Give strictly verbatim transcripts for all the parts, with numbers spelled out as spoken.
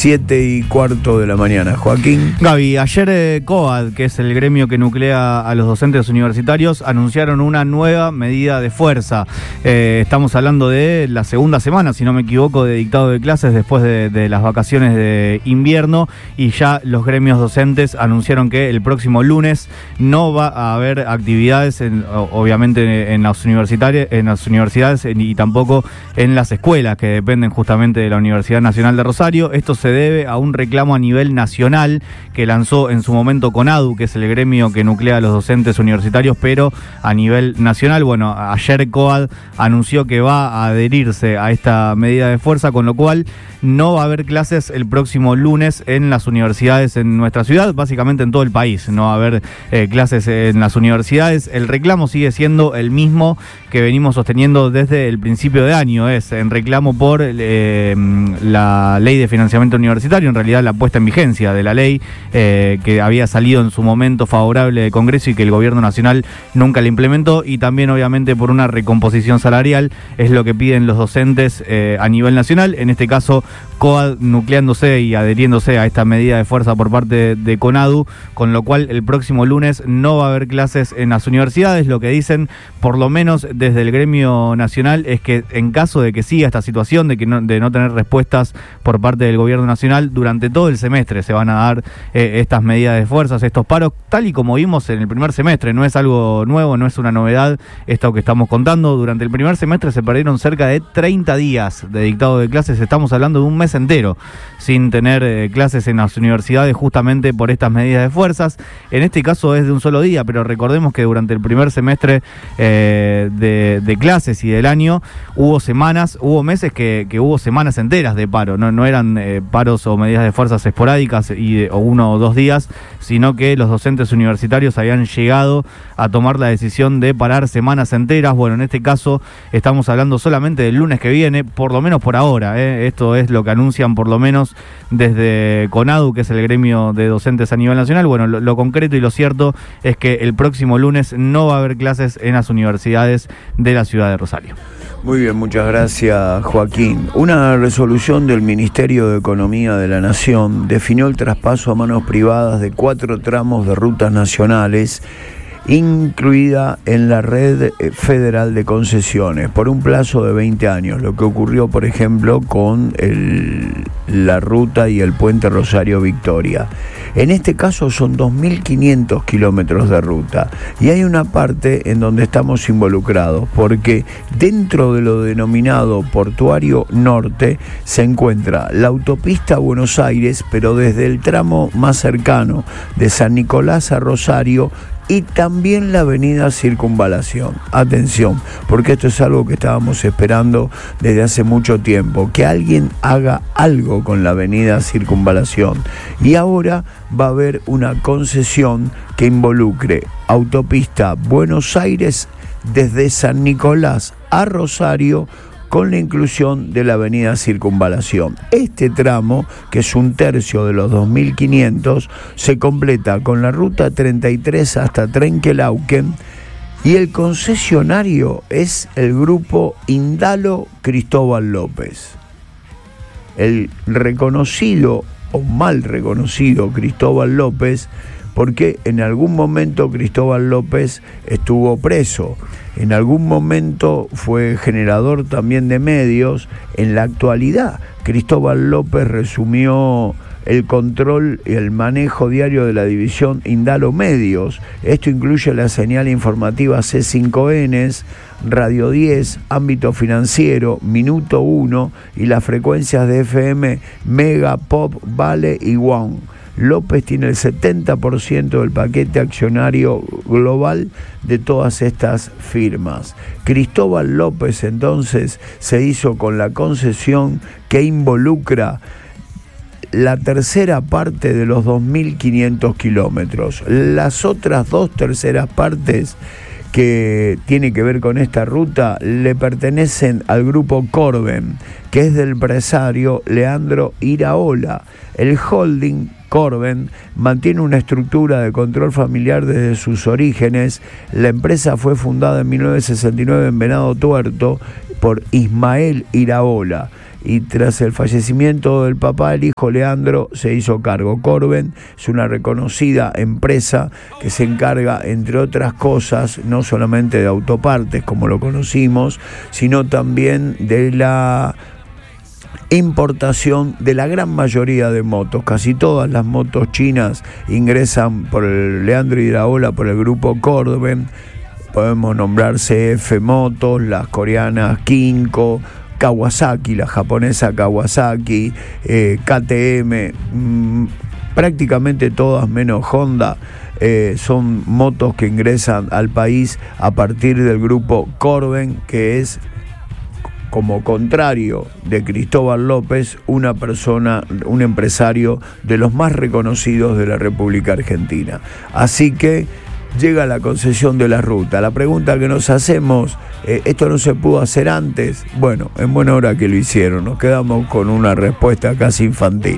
siete y cuarto de la mañana. Joaquín. Gaby, ayer eh, COAD, que es el gremio que nuclea a los docentes universitarios, anunciaron una nueva medida de fuerza. Eh, estamos hablando de la segunda semana, si no me equivoco, de dictado de clases después de, de las vacaciones de invierno, y ya los gremios docentes anunciaron que el próximo lunes no va a haber actividades, en, obviamente en las, universitarias, en las universidades y tampoco en las escuelas que dependen justamente de la Universidad Nacional de Rosario. Esto se debe a un reclamo a nivel nacional que lanzó en su momento CONADU, que es el gremio que nuclea a los docentes universitarios, pero a nivel nacional. Bueno, ayer COAD anunció que va a adherirse a esta medida de fuerza, con lo cual no va a haber clases el próximo lunes en las universidades en nuestra ciudad, básicamente en todo el país. No va a haber eh, clases en las universidades. El reclamo sigue siendo el mismo que venimos sosteniendo desde el principio de año, es en reclamo por eh, la ley de financiamiento universitario, en realidad la puesta en vigencia de la ley eh, que había salido en su momento favorable del Congreso y que el gobierno nacional nunca la implementó, y también obviamente por una recomposición salarial, es lo que piden los docentes eh, a nivel nacional. En este caso, COAD nucleándose y adheriéndose a esta medida de fuerza por parte de CONADU, con lo cual el próximo lunes no va a haber clases en las universidades. Lo que dicen, por lo menos desde el gremio nacional, es que en caso de que siga esta situación de que no, de no tener respuestas por parte del gobierno nacional, durante todo el semestre se van a dar eh, estas medidas de fuerzas, estos paros, tal y como vimos en el primer semestre. No es algo nuevo, no es una novedad esto que estamos contando. Durante el primer semestre se perdieron cerca de treinta días de dictado de clases. Estamos hablando de un mes entero sin tener eh, clases en las universidades, justamente por estas medidas de fuerzas. En este caso es de un solo día, pero recordemos que durante el primer semestre eh, de, de clases y del año hubo semanas, hubo meses que, que hubo semanas enteras de paro. No, no eran eh, paros o medidas de fuerzas esporádicas y, o uno o dos días, sino que los docentes universitarios habían llegado a tomar la decisión de parar semanas enteras. Bueno, en este caso estamos hablando solamente del lunes que viene, por lo menos por ahora, ¿eh? Esto es lo que anuncian por lo menos desde CONADU, que es el gremio de docentes a nivel nacional. Bueno, lo, lo concreto y lo cierto es que el próximo lunes no va a haber clases en las universidades de la ciudad de Rosario. Muy bien, muchas gracias, Joaquín. Una resolución del Ministerio de Economía de la Nación definió el traspaso a manos privadas de cuatro tramos de rutas nacionales, incluida en la red federal de concesiones, por un plazo de veinte años, lo que ocurrió, por ejemplo, con el, la ruta y el puente Rosario Victoria. En este caso son dos mil quinientos kilómetros de ruta, y hay una parte en donde estamos involucrados, porque dentro de lo denominado Portuario Norte se encuentra la autopista Buenos Aires, pero desde el tramo más cercano de San Nicolás a Rosario, y también la avenida Circunvalación. Atención, porque esto es algo que estábamos esperando desde hace mucho tiempo, que alguien haga algo con la avenida Circunvalación. Y ahora va a haber una concesión que involucre autopista Buenos Aires desde San Nicolás a Rosario, con la inclusión de la avenida Circunvalación. Este tramo, que es un tercio de los dos mil quinientos, se completa con la ruta treinta y tres hasta Trenquelauquen, y el concesionario es el grupo Indalo Cristóbal López. El reconocido o mal reconocido Cristóbal López, porque en algún momento Cristóbal López estuvo preso, en algún momento fue generador también de medios. En la actualidad, Cristóbal López resumió el control y el manejo diario de la división Indalo Medios. Esto incluye la señal informativa C cinco N, Radio diez, Ámbito Financiero, Minuto uno y las frecuencias de F M Mega, Pop, Vale y One. López tiene el setenta por ciento del paquete accionario global de todas estas firmas. Cristóbal López entonces se hizo con la concesión que involucra la tercera parte de los dos mil quinientos kilómetros. Las otras dos terceras partes que tiene que ver con esta ruta le pertenecen al grupo Corben, que es del empresario Leandro Iraola. El holding Corben mantiene una estructura de control familiar desde sus orígenes. La empresa fue fundada en mil novecientos sesenta y nueve en Venado Tuerto por Ismael Iraola. Y tras el fallecimiento del papá, el hijo Leandro se hizo cargo. Corben es una reconocida empresa que se encarga, entre otras cosas, no solamente de autopartes, como lo conocimos, sino también de la importación de la gran mayoría de motos. Casi todas las motos chinas ingresan por el Leandro Iraola, por el grupo Corben. Podemos nombrar C F Motos, las coreanas Kinko, Kawasaki, la japonesa Kawasaki, eh, K T M, mmm, prácticamente todas menos Honda, eh, son motos que ingresan al país a partir del grupo Corben, que es, como contrario de Cristóbal López, una persona, un empresario de los más reconocidos de la República Argentina. Así que llega la concesión de la ruta. La pregunta que nos hacemos, eh, ¿esto no se pudo hacer antes? Bueno, en buena hora que lo hicieron. Nos quedamos con una respuesta casi infantil.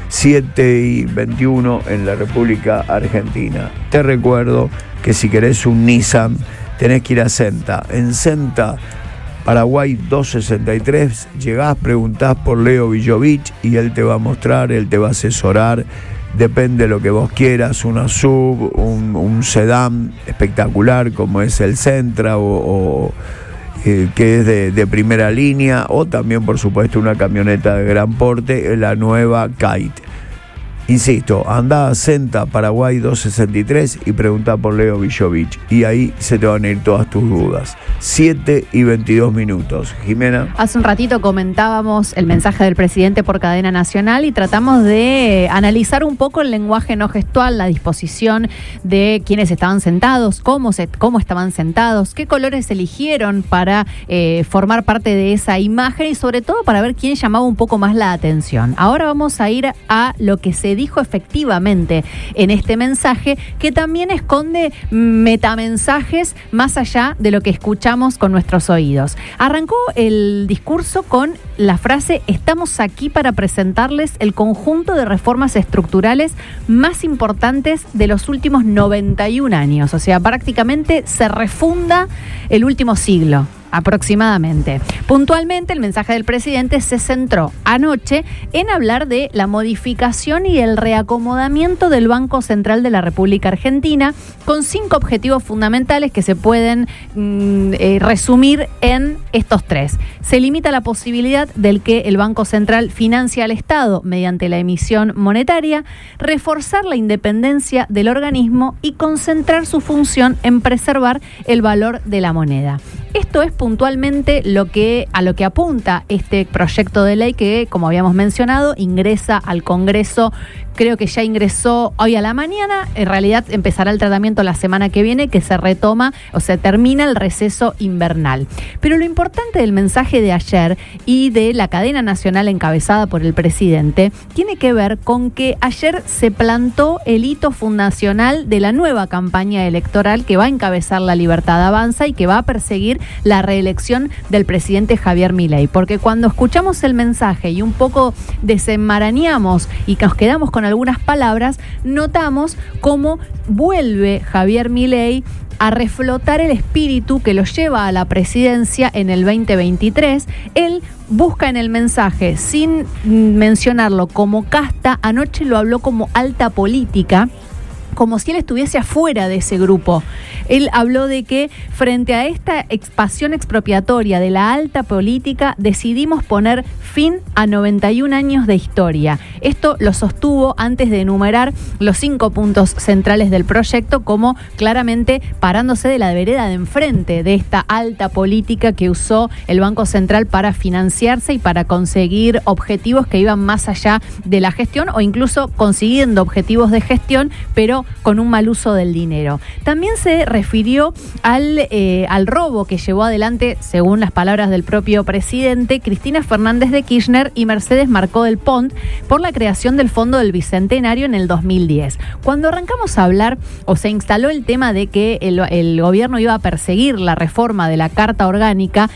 siete y veintiuno en la República Argentina. Te recuerdo que si querés un Nissan, tenés que ir a Senta. En Senta, Paraguay doscientos sesenta y tres, llegás, preguntás por Leo Villovich y él te va a mostrar, él te va a asesorar. Depende de lo que vos quieras, una sub, un, un sedán espectacular como es el Sentra o, o eh, que es de, de primera línea, o también por supuesto una camioneta de gran porte, la nueva Kite. Insisto, andá a Senta, Paraguay doscientos sesenta y tres y preguntá por Leo Villovich y ahí se te van a ir todas tus dudas. siete y veintidós minutos. Jimena. Hace un ratito comentábamos el mensaje del presidente por cadena nacional y tratamos de analizar un poco el lenguaje no gestual, la disposición de quienes estaban sentados, cómo, se, cómo estaban sentados, qué colores eligieron para eh, formar parte de esa imagen y sobre todo para ver quién llamaba un poco más la atención. Ahora vamos a ir a lo que se dijo efectivamente en este mensaje, que también esconde metamensajes más allá de lo que escuchamos con nuestros oídos. Arrancó el discurso con la frase: estamos aquí para presentarles el conjunto de reformas estructurales más importantes de los últimos noventa y un años. O sea, prácticamente se refunda el último siglo. Aproximadamente. Puntualmente, el mensaje del presidente se centró anoche en hablar de la modificación y el reacomodamiento del Banco Central de la República Argentina, con cinco objetivos fundamentales que se pueden mm, eh, resumir en estos tres. Se limita la posibilidad del que el Banco Central financie al Estado mediante la emisión monetaria, reforzar la independencia del organismo y concentrar su función en preservar el valor de la moneda. Esto es puntualmente lo que, a lo que apunta este proyecto de ley que, como habíamos mencionado, ingresa al Congreso. Creo que ya ingresó hoy a la mañana. En realidad empezará el tratamiento la semana que viene, que se retoma o se termina el receso invernal. Pero lo importante del mensaje de ayer y de la cadena nacional encabezada por el presidente tiene que ver con que ayer se plantó el hito fundacional de la nueva campaña electoral que va a encabezar La Libertad Avanza y que va a perseguir la reelección del presidente Javier Milei. Porque cuando escuchamos el mensaje y un poco desenmarañamos y nos quedamos con algunas palabras, notamos cómo vuelve Javier Milei a reflotar el espíritu que lo lleva a la presidencia en el veinte veintitrés. Él busca en el mensaje, sin mencionarlo como casta, anoche lo habló como alta política, como si él estuviese afuera de ese grupo. Él habló de que frente a esta expansión expropiatoria de la alta política decidimos poner fin a noventa y un años de historia. Esto lo sostuvo antes de enumerar los cinco puntos centrales del proyecto, como claramente parándose de la vereda de enfrente de esta alta política que usó el Banco Central para financiarse y para conseguir objetivos que iban más allá de la gestión o incluso consiguiendo objetivos de gestión, pero con un mal uso del dinero. También se refirió al, eh, al robo que llevó adelante, según las palabras del propio presidente, Cristina Fernández de Kirchner y Mercedes Marcó del Pont por la creación del Fondo del Bicentenario en el dos mil diez. Cuando arrancamos a hablar o se instaló el tema de que el, el gobierno iba a perseguir la reforma de la Carta Orgánica,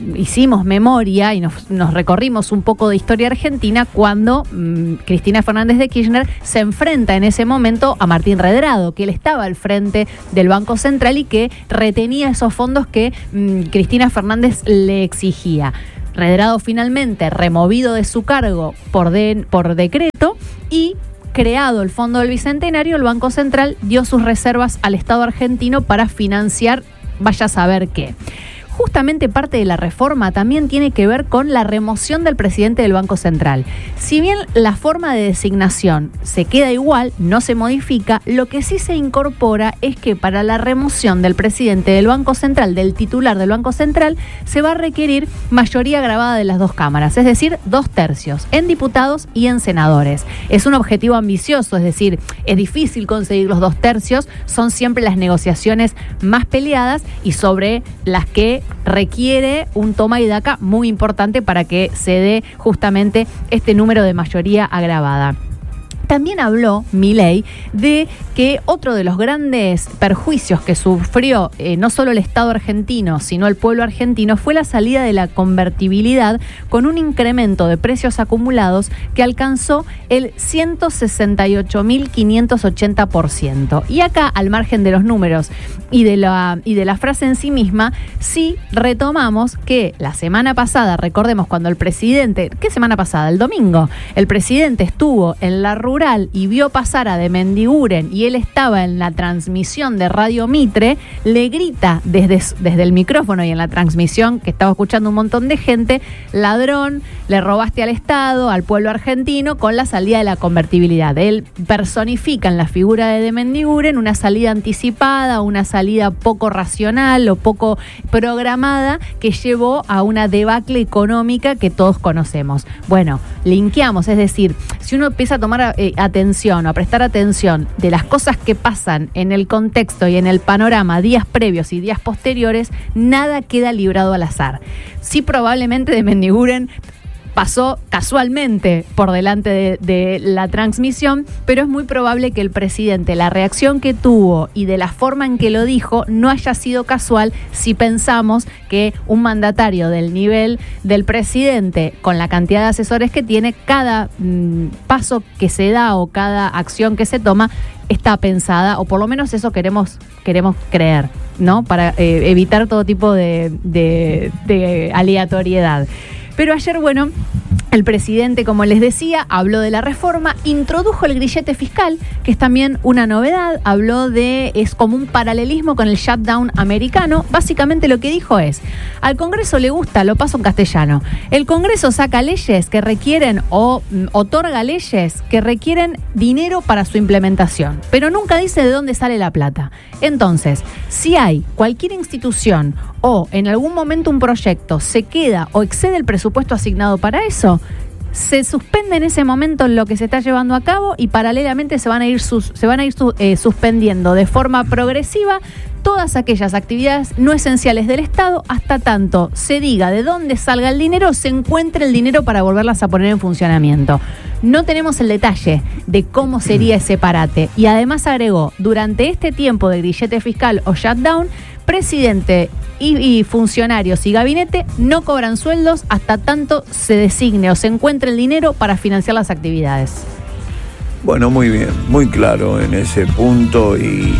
hicimos memoria y nos, nos recorrimos un poco de historia argentina cuando mmm, Cristina Fernández de Kirchner se enfrenta en ese momento a Martín Redrado, que él estaba al frente del Banco Central y que retenía esos fondos que mmm, Cristina Fernández le exigía. Redrado finalmente removido de su cargo por, de, por decreto y creado el Fondo del Bicentenario, el Banco Central dio sus reservas al Estado argentino para financiar vaya a saber qué. Justamente parte de la reforma también tiene que ver con la remoción del presidente del Banco Central. Si bien la forma de designación se queda igual, no se modifica, lo que sí se incorpora es que para la remoción del presidente del Banco Central, del titular del Banco Central, se va a requerir mayoría agravada de las dos cámaras, es decir, dos tercios, en diputados y en senadores. Es un objetivo ambicioso, es decir, es difícil conseguir los dos tercios, son siempre las negociaciones más peleadas y sobre las que requiere un toma y daca muy importante para que se dé justamente este número de mayoría agravada. También habló Milei de que otro de los grandes perjuicios que sufrió eh, no solo el Estado argentino, sino el pueblo argentino, fue la salida de la convertibilidad con un incremento de precios acumulados que alcanzó el ciento sesenta y ocho mil quinientos ochenta por ciento. Y acá, al margen de los números y de la, y de la frase en sí misma, sí retomamos que la semana pasada, recordemos cuando el presidente, ¿qué semana pasada? El domingo, el presidente estuvo en la rural y vio pasar a de Mendiguren y él estaba en la transmisión de Radio Mitre, le grita desde, desde el micrófono y en la transmisión que estaba escuchando un montón de gente: ladrón, le robaste al Estado, al pueblo argentino, con la salida de la convertibilidad. Él personifica en la figura de de Mendiguren una salida anticipada, una salida poco racional o poco programada que llevó a una debacle económica que todos conocemos. Bueno, linkeamos, es decir, si uno empieza a tomar eh, atención o a prestar atención de las cosas que pasan en el contexto y en el panorama días previos y días posteriores, nada queda librado al azar. Sí, probablemente de Mendiguren pasó casualmente por delante de, de la transmisión, pero es muy probable que el presidente, la reacción que tuvo y de la forma en que lo dijo, no haya sido casual si pensamos que un mandatario del nivel del presidente, con la cantidad de asesores que tiene, cada mmm, paso que se da o cada acción que se toma está pensada, o por lo menos eso queremos, queremos creer, ¿no? Para eh, evitar todo tipo de, de, de aleatoriedad. Pero ayer, bueno, el presidente, como les decía, habló de la reforma, introdujo el grillete fiscal, que es también una novedad, habló de, es como un paralelismo con el shutdown americano. Básicamente lo que dijo es, al Congreso le gusta, lo paso en castellano, el Congreso saca leyes que requieren o mm, otorga leyes que requieren dinero para su implementación, pero nunca dice de dónde sale la plata. Entonces, si hay cualquier institución o en algún momento un proyecto se queda o excede el presupuesto asignado para eso, se suspende en ese momento lo que se está llevando a cabo y paralelamente se van a ir, sus, se van a ir su, eh, suspendiendo de forma progresiva todas aquellas actividades no esenciales del Estado hasta tanto se diga de dónde salga el dinero, se encuentre el dinero para volverlas a poner en funcionamiento. No tenemos el detalle de cómo sería ese parate y además agregó, durante este tiempo de grillete fiscal o shutdown, presidente y, y funcionarios y gabinete no cobran sueldos hasta tanto se designe o se encuentre el dinero para financiar las actividades. Bueno, muy bien, muy claro en ese punto y,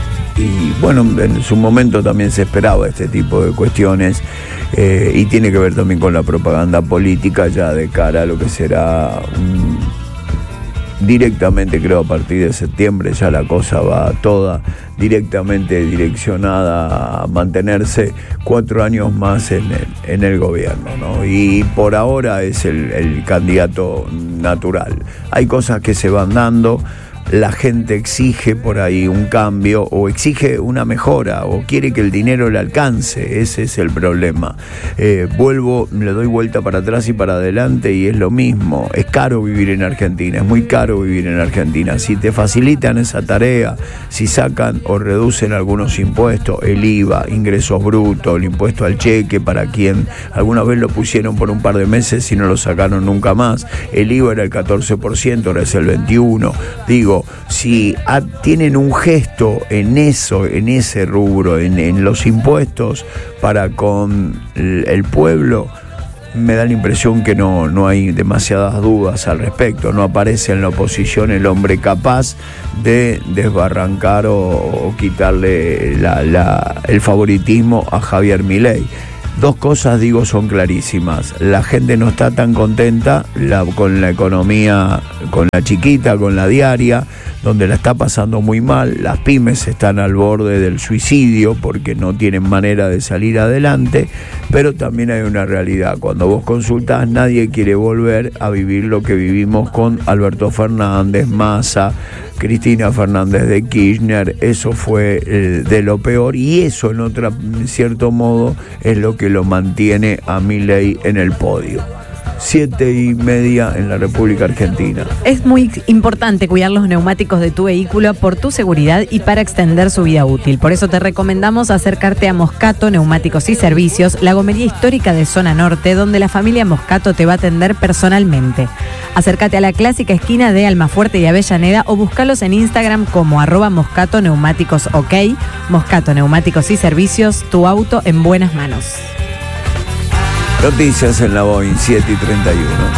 y bueno, en su momento también se esperaba este tipo de cuestiones eh, y tiene que ver también con la propaganda política ya de cara a lo que será un, directamente, creo a partir de septiembre ya la cosa va toda directamente direccionada a mantenerse cuatro años más en el, en el gobierno, ¿no? Y por ahora es el, el candidato natural. Hay cosas que se van dando, la gente exige por ahí un cambio o exige una mejora o quiere que el dinero le alcance, ese es el problema. Eh, vuelvo, le doy vuelta para atrás y para adelante y es lo mismo, es caro vivir en Argentina, es muy caro vivir en Argentina. Si te facilitan esa tarea, si sacan o reducen algunos impuestos, el I V A, ingresos brutos, el impuesto al cheque para quien alguna vez lo pusieron por un par de meses y no lo sacaron nunca más, el I V A era el catorce por ciento, ahora es el veintiuno por ciento, digo, digo, si a, tienen un gesto en eso, en ese rubro, en, en los impuestos para con el, el pueblo, me da la impresión que no, no hay demasiadas dudas al respecto. No aparece en la oposición el hombre capaz de desbarrancar o, o quitarle la, la, el favoritismo a Javier Milei. Dos cosas, digo, son clarísimas. La gente no está tan contenta la, con la economía, con la chiquita, con la diaria, donde la está pasando muy mal. Las pymes están al borde del suicidio porque no tienen manera de salir adelante, pero también hay una realidad. Cuando vos consultás, nadie quiere volver a vivir lo que vivimos con Alberto Fernández, Massa, Cristina Fernández de Kirchner. Eso fue eh, de lo peor, y eso en otra, en cierto modo, es lo que lo mantiene a Milei en el podio. Siete y media en la República Argentina. Es muy importante cuidar los neumáticos de tu vehículo por tu seguridad y para extender su vida útil. Por eso te recomendamos acercarte a Moscato Neumáticos y Servicios, la gomería histórica de Zona Norte, donde la familia Moscato te va a atender personalmente. Acércate a la clásica esquina de Almafuerte y Avellaneda o búscalos en Instagram como arroba Moscato Neumáticos OK. Moscato Neumáticos y Servicios, tu auto en buenas manos. Noticias en la Boeing siete y treinta y uno.